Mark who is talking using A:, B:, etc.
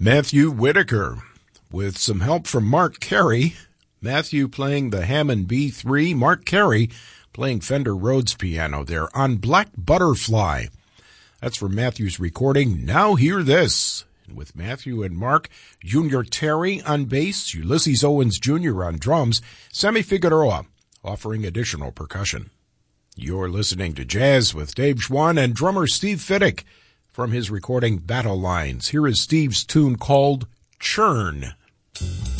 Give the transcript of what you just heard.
A: Matthew Whitaker, with some help from Mark Carey. Matthew playing the Hammond B3, Mark Carey playing Fender Rhodes piano there on Black Butterfly. That's from Matthew's recording, Now Hear This. And with Matthew and Mark, Junior Terry on bass, Ulysses Owens Jr. on drums, Sammy Figueroa offering additional percussion. You're listening to Jazz with Dave Schwann and drummer Steve Fiddick from his recording Battle Lines. Here is Steve's tune called Churn.